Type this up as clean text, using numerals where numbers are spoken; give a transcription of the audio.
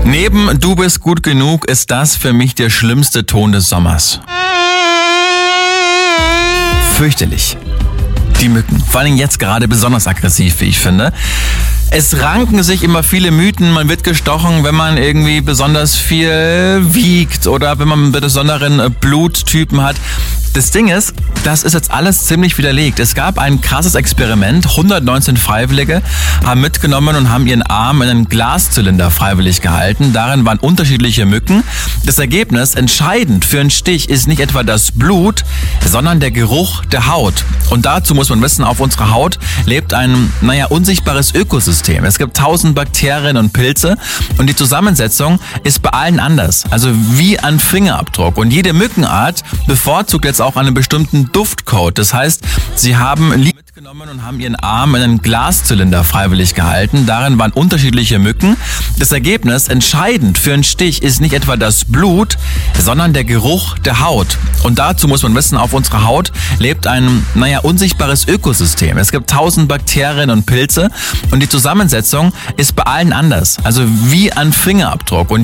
Neben Du bist gut genug ist das für mich der schlimmste Ton des Sommers. Fürchterlich. Die Mücken. Vor allem jetzt gerade besonders aggressiv, wie ich finde. Es ranken sich immer viele Mythen. Man wird gestochen, wenn man irgendwie besonders viel wiegt oder wenn man einen besonderen Bluttypen hat. Das Ding ist, das ist jetzt alles ziemlich widerlegt. Es gab ein krasses Experiment. 119 Freiwillige haben mitgenommen und haben ihren Arm in einen Glaszylinder freiwillig gehalten. Darin waren unterschiedliche Mücken. Das Ergebnis, entscheidend für einen Stich, ist nicht etwa das Blut, sondern der Geruch der Haut. Und dazu muss man wissen, auf unserer Haut lebt ein, unsichtbares Ökosystem. Es gibt 1000 Bakterien und Pilze und die Zusammensetzung ist bei allen anders. Also wie ein Fingerabdruck. Und jede Mückenart bevorzugt jetzt auch einen bestimmten Duftcode. Das heißt, sie haben mitgenommen und haben ihren Arm in einen Glaszylinder freiwillig gehalten. Darin waren unterschiedliche Mücken. Das Ergebnis, entscheidend für einen Stich, ist nicht etwa das Blut, sondern der Geruch der Haut. Und dazu muss man wissen, auf unserer Haut lebt ein, unsichtbares Ökosystem. Es gibt 1000 Bakterien und Pilze und die Zusammensetzung ist bei allen anders. Also wie ein Fingerabdruck. Und